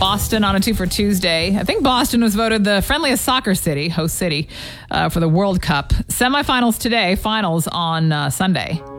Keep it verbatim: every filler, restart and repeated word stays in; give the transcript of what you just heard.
Boston on a two for Tuesday. I think Boston was voted the friendliest soccer city, host city, uh, for the World Cup. Semifinals today, finals on uh, Sunday.